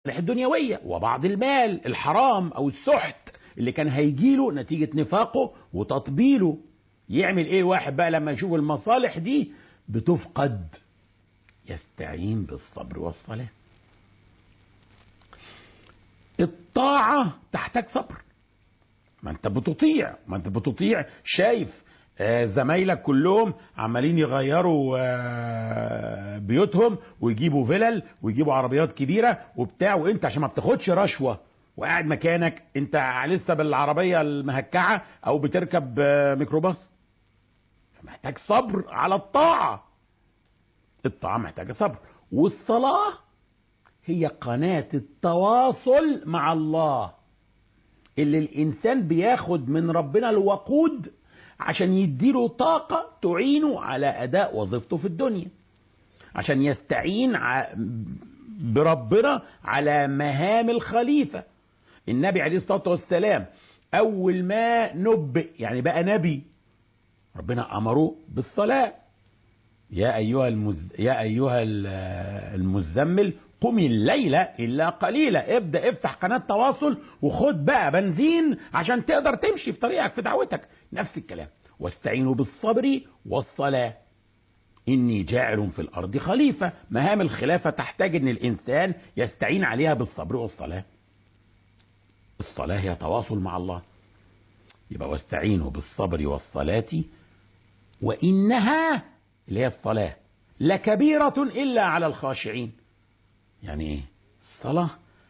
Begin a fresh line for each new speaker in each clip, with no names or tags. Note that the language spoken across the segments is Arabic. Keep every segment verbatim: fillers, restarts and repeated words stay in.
الدنيوية وبعض المال الحرام أو السحت اللي كان هيجيله نتيجة نفاقه وتطبيله. يعمل ايه واحد بقى لما يشوف المصالح دي بتفقد؟ يستعين بالصبر والصلاة. الطاعة تحتاج صبر. ما انت بتطيع ما انت بتطيع شايف آه زمايلك كلهم عمالين يغيروا آه بيوتهم ويجيبوا فلل ويجيبوا عربيات كبيرة وبتاع، وانت عشان ما بتاخدش رشوة وقاعد مكانك انت لسه بالعربية المهكعة او بتركب آه ميكروباص. فمحتاج صبر على الطاعة. الطاعة محتاجة صبر. والصلاة هي قناة التواصل مع الله اللي الإنسان بياخد من ربنا الوقود عشان يديله طاقة تعينه على أداء وظيفته في الدنيا، عشان يستعين بربنا على مهام الخليفة. النبي عليه الصلاة والسلام أول ما نبئ يعني بقى نبي ربنا أمره بالصلاة. يا أيها المز... يا أيها المزمل قم الليل إلا قليلا. ابدأ افتح قناة تواصل وخد بقى بنزين عشان تقدر تمشي في طريقك في دعوتك. نفس الكلام. واستعينوا بالصبر والصلاة إني جاعل في الأرض خليفة. مهام الخلافة تحتاج أن الإنسان يستعين عليها بالصبر والصلاة. الصلاة هي تواصل مع الله. يبقى واستعينوا بالصبر والصلاة وإنها اللي هي الصلاة لكبيرة إلا على الخاشعين. يعني ايه الصلاة؟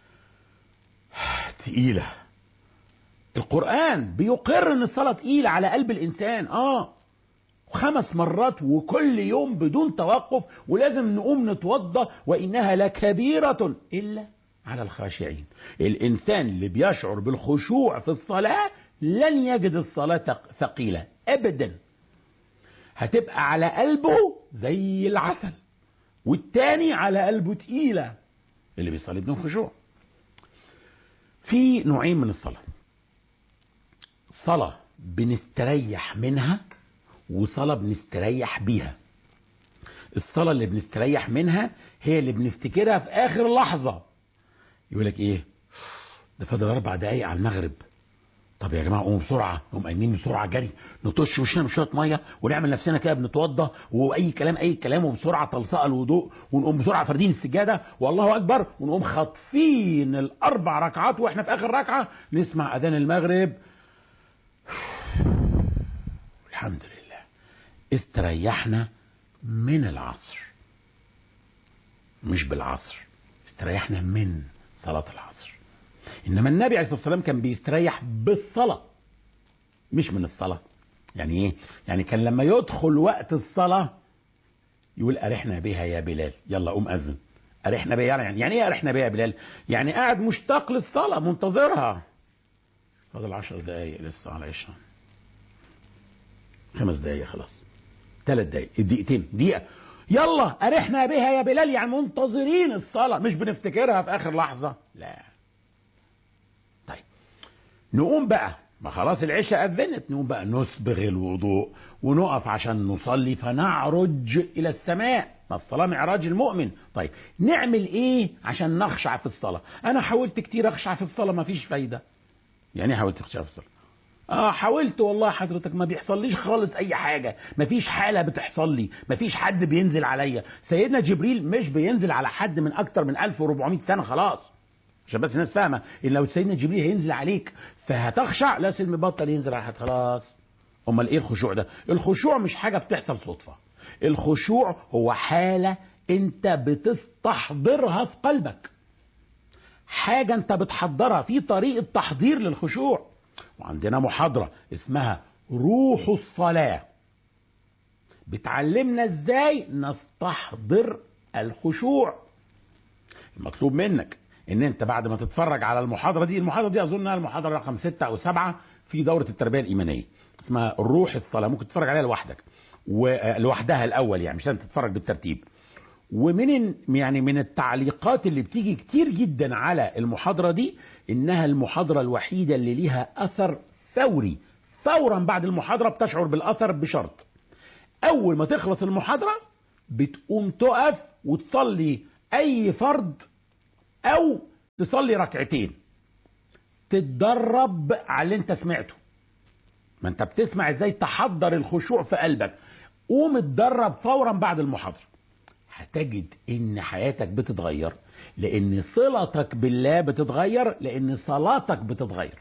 تقيلة. القرآن بيقر ان الصلاة تقيلة على قلب الانسان. اه خمس مرات وكل يوم بدون توقف، ولازم نقوم نتوضى. وانها لكبيرة الا على الخاشعين. الانسان اللي بيشعر بالخشوع في الصلاة لن يجد الصلاة ثقيلة ابدا. هتبقى على قلبه زي العسل، والتاني على قلبه تقيلة اللي بيصلي بدون خشوع. في نوعين من الصلاة: صلاة بنستريح منها وصلاة بنستريح بيها. الصلاة اللي بنستريح منها هي اللي بنفتكرها في آخر لحظة. يقولك ايه ده فاضل أربع دقايق على المغرب، طب يا جماعه قوموا بسرعه، نقوم قايمين بسرعه جري نطش وشنا بشويه ميه ونعمل نفسنا كده بنتوضى واي كلام اي كلام وبسرعه تلصق الوضوء، ونقوم بسرعه فاردين السجاده والله اكبر، ونقوم خاطفين الاربع ركعات واحنا في اخر ركعه نسمع اذان المغرب. الحمد لله استريحنا من العصر، مش بالعصر، استريحنا من صلاه العصر. إنما النبي عليه الصلاة والسلام كان بيستريح بالصلاة مش من الصلاة. يعني إيه؟ يعني كان لما يدخل وقت الصلاة يقول أرحنا بها يا بلال، يلا قوم أذن. أرحنا بها يعني يعني إيه أرحنا بها يا بلال؟ يعني قاعد مشتاق للصلاة منتظرها. فاضل عشر دقايق لسه على العشاء، خمس دقايق خلاص، ثلاث دقايق، الدقيقتين دقيقة، يلا أرحنا بها يا بلال. يعني منتظرين الصلاة مش بنفتكرها في آخر لحظة. لا. نقوم بقى، ما خلاص العشاء أذنت، نقوم بقى نسبغ الوضوء ونقف عشان نصلي فنعرج إلى السماء. ما الصلاة معراج المؤمن. طيب نعمل إيه عشان نخشع في الصلاة؟ أنا حاولت كتير أخشع في الصلاة ما فيش فايدة. يعني حاولت أخشع في الصلاة؟ آه حاولت والله حضرتك، ما بيحصليش خالص أي حاجة، ما فيش حالة بتحصل لي، ما فيش حد بينزل عليا. سيدنا جبريل مش بينزل على حد من أكتر من ألف وأربعمائة سنة خلاص، عشان بس الناس فاهمه ان لو سيدنا جبريل هينزل عليك فهتخشع، لا سلم بطل ينزل على حد خلاص. امال ايه الخشوع ده؟ الخشوع مش حاجه بتحصل صدفه. الخشوع هو حاله انت بتستحضرها في قلبك، حاجه انت بتحضرها، في طريقه تحضير للخشوع. وعندنا محاضره اسمها روح الصلاه بتعلمنا ازاي نستحضر الخشوع. المطلوب منك ان انت بعد ما تتفرج على المحاضرة دي، المحاضرة دي اظنها المحاضرة رقم ستة او سبعة في دورة التربية الايمانية اسمها روح الصلاة، ممكن تتفرج عليها لوحدك ولوحدها الاول يعني مش لازم تتفرج بالترتيب. ومن يعني من التعليقات اللي بتيجي كتير جدا على المحاضرة دي انها المحاضرة الوحيدة اللي ليها اثر فوري، فورا بعد المحاضرة بتشعر بالاثر بشرط اول ما تخلص المحاضرة بتقوم تقف وتصلي اي فرض او تصلي ركعتين تتدرب على اللي انت سمعته. ما انت بتسمع ازاي تحضر الخشوع في قلبك. قوم اتدرب فورا بعد المحاضرة، هتجد ان حياتك بتتغير، لان صلتك بالله بتتغير، لان صلاتك بتتغير.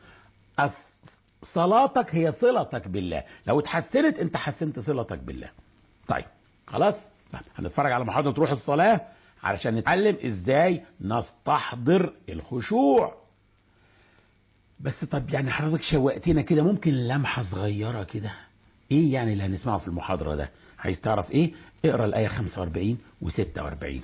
صلاتك هي صلتك بالله، لو اتحسنت انت حسنت صلتك بالله. طيب خلاص، هنتفرج على محاضرة روح الصلاة علشان نتعلم ازاي نستحضر الخشوع. بس طب يعني حضرتك شوقتنا كده، ممكن لمحة صغيرة كده؟ ايه يعني اللي هنسمعه في المحاضرة ده؟ عايز تعرف ايه؟ اقرأ الآية خمسة وأربعين و ستة وأربعين.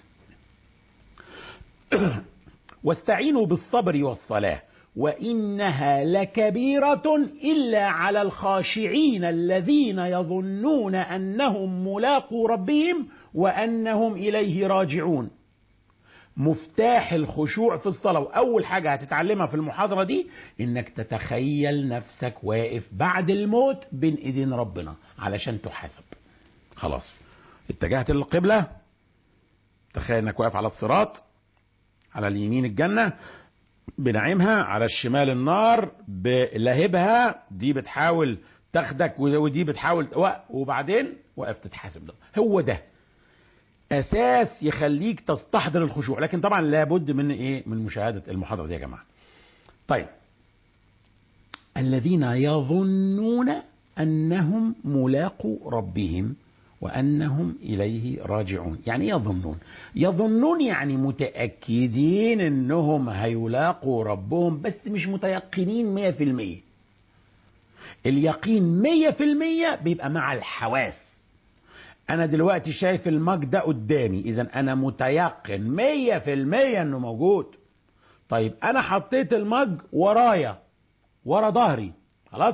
واستعينوا بالصبر والصلاة وإنها لكبيرة إلا على الخاشعين الذين يظنون أنهم ملاقو ربهم وأنهم إليه راجعون. مفتاح الخشوع في الصلاة، وأول حاجة هتتعلمها في المحاضرة دي إنك تتخيل نفسك واقف بعد الموت بين إيدين ربنا علشان تحاسب. خلاص اتجهت للقبلة، تخيل إنك واقف على الصراط، على اليمين الجنة بنعيمها، على الشمال النار بلهبها، دي بتحاول تاخدك ودي بتحاول، وبعدين واقف تتحاسب. ده هو ده اساس يخليك تستحضر الخشوع. لكن طبعا لابد من ايه؟ من مشاهدة المحاضرة دي يا جماعة. طيب، الذين يظنون انهم ملاقو ربهم وانهم اليه راجعون. يعني ايه يظنون؟ يظنون يعني متأكدين انهم هيلاقوا ربهم، بس مش متيقنين مية في المية. اليقين مية في المية بيبقى مع الحواس. انا دلوقتي شايف المج ده قدامي، اذا انا متيقن مية في المية انه موجود. طيب انا حطيت المج ورايا، ورا ظهري، خلاص،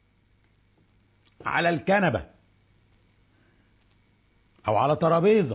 على الكنبة او على ترابيزة،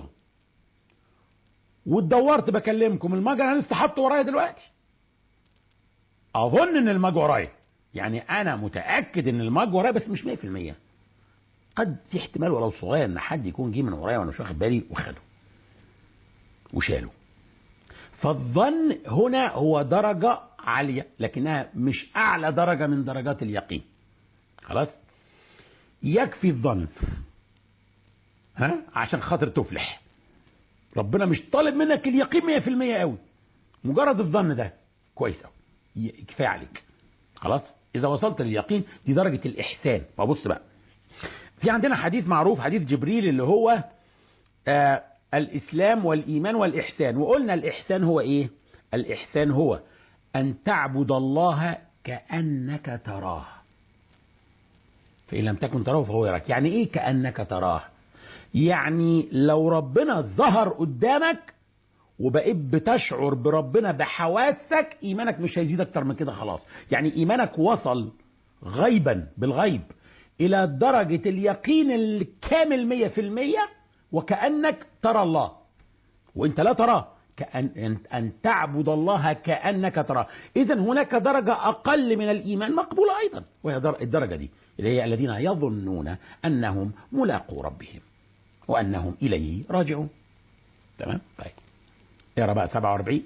واتدورت بكلمكم، المج انا لسه حاطه ورايا دلوقتي، اظن ان المج ورايا، يعني انا متاكد ان المج ورايا بس مش مية في المية. قد في احتمال ولو صغير ان حد يكون جه من ورايا وانا مش واخد بالي وخده وشاله. فالظن هنا هو درجة عالية، لكنها مش اعلى درجة من درجات اليقين. خلاص، يكفي الظن ها عشان خاطر تفلح. ربنا مش طالب منك اليقين مية في المية قوي، مجرد الظن ده كويس قوي، كفايه عليك. خلاص، اذا وصلت لليقين دي درجة الاحسان. فبص بقى، في عندنا حديث معروف، حديث جبريل، اللي هو آه الإسلام والإيمان والإحسان. وقلنا الإحسان هو إيه؟ الإحسان هو أن تعبد الله كأنك تراه، فإن لم تكن تراه فهو يراك. يعني إيه كأنك تراه؟ يعني لو ربنا ظهر قدامك وبقيت بتشعر بربنا بحواسك، إيمانك مش هيزيد أكتر من كده. خلاص، يعني إيمانك وصل غيبا بالغيب إلى درجة اليقين الكامل مية في المية، وكأنك ترى الله وإنت لا تراه، كأن أن تعبد الله كأنك تراه. إذن هناك درجة أقل من الإيمان مقبولة أيضا، وهي الدرجة دي اللي هي الذين يظنون أنهم ملاقو ربهم وأنهم إليه راجعون. تمام؟ طيب اقرأ بقى سبعة وأربعين.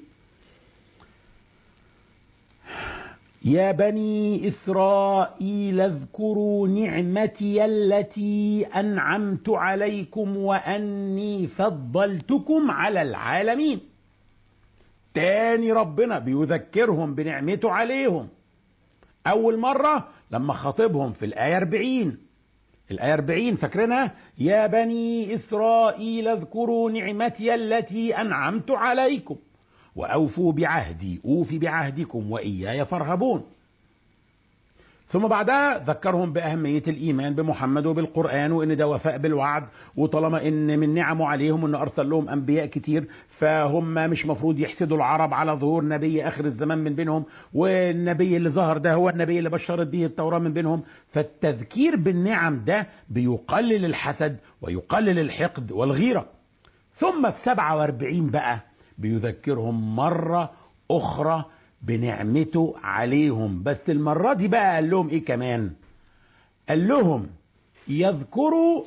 يا بني إسرائيل اذكروا نعمتي التي أنعمت عليكم وأني فضلتكم على العالمين. تاني ربنا بيذكرهم بنعمته عليهم. أول مرة لما خاطبهم في الآية أربعين، الآية أربعين فاكرينها؟ يا بني إسرائيل اذكروا نعمتي التي أنعمت عليكم وأوفوا بعهدي أوفي بعهدكم وإياي فارهبون. ثم بعدها ذكرهم بأهمية الإيمان بمحمد وبالقرآن، وإن ده وفاء بالوعد، وطالما إن من نعمه عليهم إن أرسل لهم أنبياء كتير، فهم مش مفروض يحسدوا العرب على ظهور نبي آخر الزمان من بينهم، والنبي اللي ظهر ده هو النبي اللي بشرت به التوراة من بينهم. فالتذكير بالنعم ده بيقلل الحسد ويقلل الحقد والغيرة. ثم في سبعة وأربعين بقى بيذكرهم مرة أخرى بنعمته عليهم، بس المرة دي بقى قال لهم إيه كمان؟ قال لهم يذكروا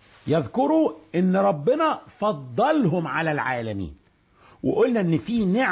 يذكروا إن ربنا فضلهم على العالمين. وقلنا إن في نعم